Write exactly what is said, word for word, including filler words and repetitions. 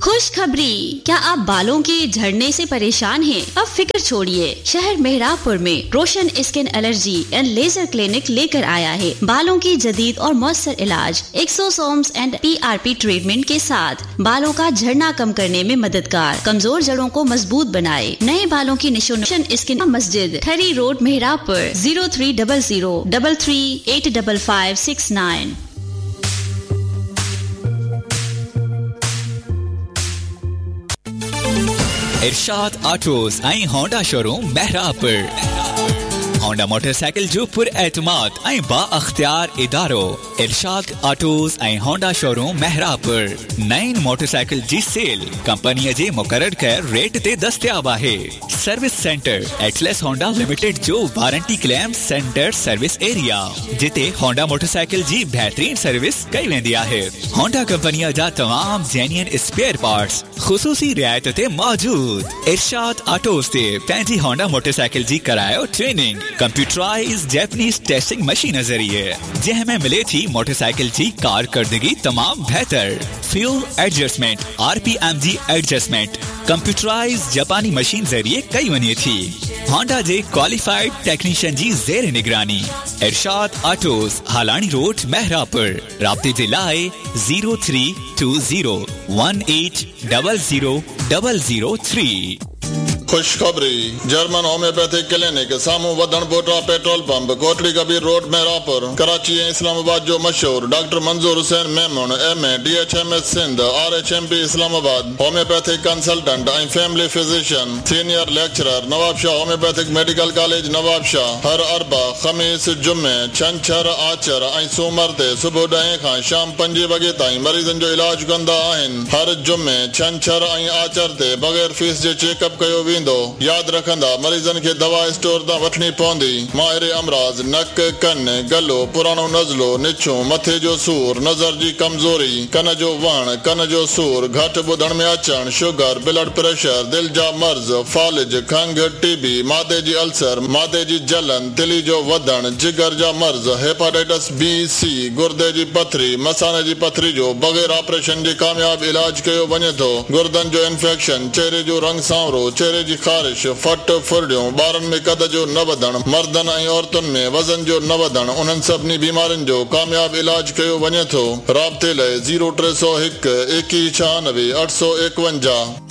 खुशखबरी, क्या आप बालों के झड़ने से परेशान हैं? अब फिक्र छोड़िए, शहर मेहराबपुर में रोशन skin allergy and laser clinic लेकर आया है बालों की जदीद और मौसर इलाज एक्सोसोम्स एंड पीआरपी ट्रीटमेंट के साथ बालों का झड़ना कम करने में मददगार, कमजोर जड़ों को मजबूत बनाए। नए बालों की निशो रोशन स्किन मस्जिद, ठरी रोड, मेहराबपुर, जीरो थ्री डबल जीरो double three eight double five six nine. इरशाद ऑटोज ऐं होंडा शोरूम मेहराबपुर। होंडा मोटरसाइकिल जो पुर एतमाद ऐं बा अख्तियार इदारो। इरशाद ऑटोज ऐं होंडा शोरूम मेहराबपुर। नईन मोटरसाइकिल जी सेल कंपनी जे मुकर्रर कर रेट ते दस्तयाब है। Service centre Atlas Honda limited जो warranty claim centre service area, जिते होंडा मोटरसाइकिल जी बेहतरीन सर्विस कई वेंदी है। होंडा कंपनी जा तमाम जेन्युइन स्पेयर पार्ट्स खुसूसी रियायत ते मौजूद। इरशाद ऑटोज ते पंहिंजी होंडा मोटरसाइकिल जी करायो training computerise Japanese testing machine जरिए, जंहिंमें मिले थी मोटरसाइकिल जी कारकर्दगी तमाम बेहतर। फ्यूल एडजस्टमेंट, आरपीएम जी एडजस्टमेंट कंप्यूटराइज जापानी मशीन जरिए कई वनी थी। होंडा जे क्वालिफाइड टेक्नीशियन जी जेर निगरानी। इरशाद ऑटोज, हालानी रोड, मेहराबपुर। राब्ते जे लाए जीरो थ्री टू जीरो वन एट डबल जीरो डबल जीरो थ्री। खुशखबरी, जर्मन होम्योपैथिक क्लिनिक सामू वधन बोटा petrol pump, Kotri Kabir road, मेहराबपुर। Karachi ऐं इस्लामाबाद जो मशहूर डॉक्टर मंजूर Hussain Memon M A D H M S Sindh R H M P Islamabad, homeopathic consultant ऐं family physician, senior lecturer, Nawab Shah homeopathic medical college Nawab Shah. हर अरबा, खमीस, जुम्मे, छंछर, आचर ऐं सूमर ते सुबुह ॾहें खां शाम पंजे वॻे ताईं मरीज़नि जो इलाज कंदा आहिनि। हर जुम्मे, छंछर ऐं आचर ते बग़ैर फीस जे चेकअप कयो वेंदो। याद रखंदा, मरीजन के दवा स्टोर ता वठनी पवंदी। माहिर अमराज, नक, कन, गलो, पुरानो नज़लो, निछो, मथे जो सूर, नज़र जी कमजोरी, कन जो वण, कन जो सूर, घट ॿुधण में अचण, शुगर, ब्लड प्रेशर, दिल जा मर्ज, फालिज, खंघ, टीबी, मादे जी अल्सर, मादे जी जलन, तिली जो वधण, जिगर जा मर्ज, हेपाटाइटिस बी सी, गुर्दे जी पथरी, मसाने जी पथरी जो बगैर ऑपरेशन जे कामयाब इलाज कयो वञे थो। गुर्दन जो इंफेक्शन, चेहरे जो रंग सांवरो, चेहरे जी खारिश, फट फुड़ियों, ॿारनि में कद जो न वधण, मर्दनि ऐं औरतुनि में वज़न जो न वधण, उन्हनि सभिनी बीमारियुनि जो कामयाब इलाज कयो वञे थो। राब्ते लाइ जीरो टे सौ हिकु एकवीह छहानवे अठ सौ एकवंजाह।